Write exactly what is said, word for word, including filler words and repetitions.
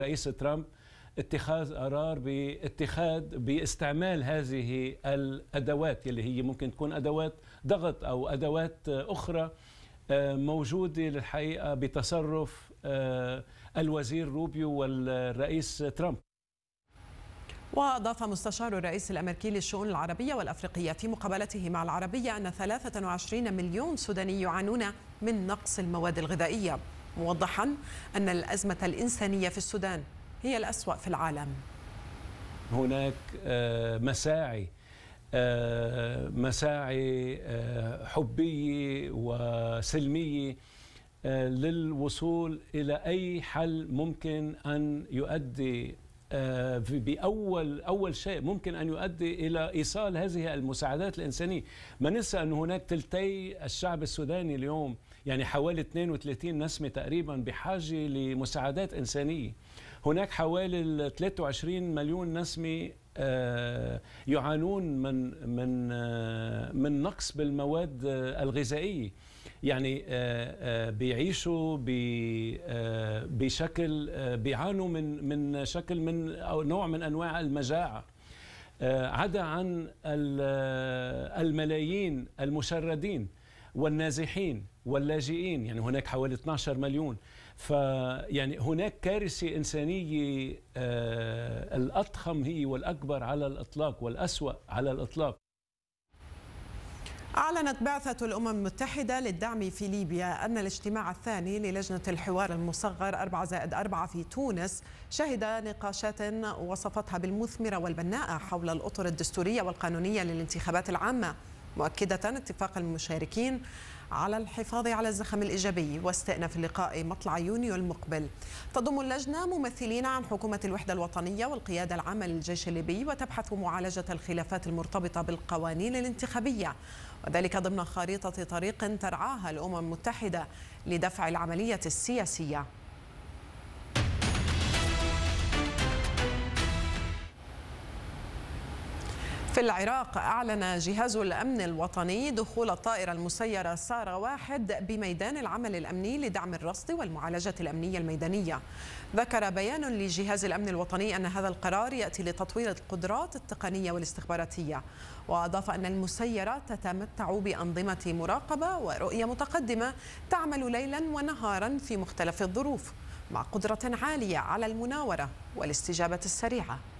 رئيس ترامب اتخاذ قرار باتخاذ باستعمال هذه الأدوات اللي هي ممكن تكون أدوات ضغط أو أدوات أخرى موجودة للحقيقة بتصرف الوزير روبيو والرئيس ترامب. وأضاف مستشار الرئيس الأمريكي للشؤون العربية والأفريقية في مقابلته مع العربية أن ثلاثة وعشرين مليون سوداني يعانون من نقص المواد الغذائية، موضحا أن الأزمة الإنسانية في السودان هي الأسوأ في العالم. هناك مساعي مساعي حبية وسلمية للوصول إلى أي حل ممكن أن يؤدي بأول أول شيء ممكن أن يؤدي إلى إيصال هذه المساعدات الإنسانية. ما ننسى أن هناك ثلثي الشعب السوداني اليوم، يعني حوالي اثنين وثلاثين نسمة تقريبا، بحاجة لمساعدات إنسانية. هناك حوالي ثلاثة وعشرين مليون نسمة يعانون من من من نقص بالمواد الغذائية، يعني بيعيشوا بشكل بيعانوا من من شكل من أو نوع من أنواع المجاعة، عدا عن الملايين المشردين والنازحين واللاجئين، يعني هناك حوالي اثني عشر مليون. فيعني هناك كارثة إنسانية الأضخم هي والأكبر على الإطلاق والأسوأ على الإطلاق. أعلنت بعثة الأمم المتحدة للدعم في ليبيا أن الاجتماع الثاني للجنة الحوار المصغر أربعة زائد أربعة في تونس شهد نقاشات وصفتها بالمثمرة والبناءة حول الأطر الدستورية والقانونية للانتخابات العامة، مؤكدة اتفاق المشاركين على الحفاظ على الزخم الإيجابي واستئناف اللقاء مطلع يونيو المقبل. تضم اللجنة ممثلين عن حكومة الوحدة الوطنية والقيادة العامة للجيش الليبي، وتبحث معالجة الخلافات المرتبطة بالقوانين الانتخابية، وذلك ضمن خريطة طريق ترعاها الأمم المتحدة لدفع العملية السياسية. في العراق أعلن جهاز الأمن الوطني دخول الطائرة المسيرة سارة واحد بميدان العمل الأمني لدعم الرصد والمعالجة الأمنية الميدانية. ذكر بيان لجهاز الأمن الوطني أن هذا القرار يأتي لتطوير القدرات التقنية والاستخباراتية، وأضاف أن المسيرة تتمتع بأنظمة مراقبة ورؤية متقدمة تعمل ليلا ونهارا في مختلف الظروف، مع قدرة عالية على المناورة والاستجابة السريعة.